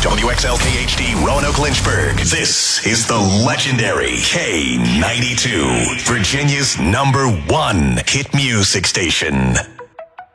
WXLKHD Roanoke Lynchburg. This is the legendary K92, Virginia's #1 hit music station.